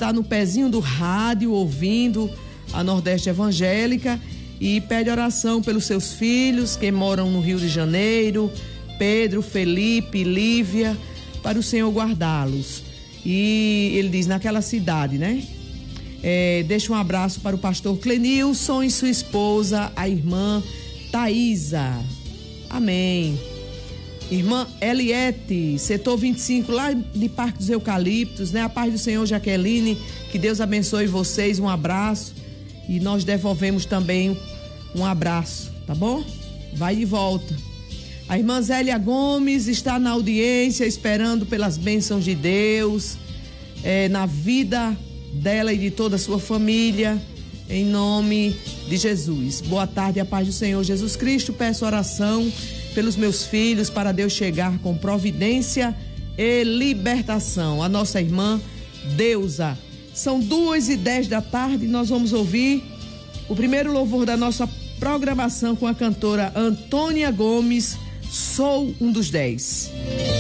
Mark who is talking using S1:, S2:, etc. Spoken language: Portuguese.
S1: está no pezinho do rádio ouvindo a Nordeste Evangélica e pede oração pelos seus filhos que moram no Rio de Janeiro, Pedro, Felipe, Lívia, para o Senhor guardá-los. E ele diz, naquela cidade, né? Deixa um abraço para o pastor Clenilson e sua esposa, a irmã Thaísa. Amém. Irmã Eliette, setor 25, lá de Parque dos Eucaliptos, né? A paz do Senhor, Jaqueline, que Deus abençoe vocês, um abraço. E nós devolvemos também um abraço, tá bom? Vai de volta. A irmã Zélia Gomes está na audiência, esperando pelas bênçãos de Deus, na vida dela e de toda a sua família, em nome de Jesus. Boa tarde, a paz do Senhor Jesus Cristo. Peço oração pelos meus filhos, para Deus chegar com providência e libertação. A nossa irmã Deusa. São 2h10 da tarde, nós vamos ouvir o primeiro louvor da nossa programação com a cantora Antônia Gomes, Sou um dos 10.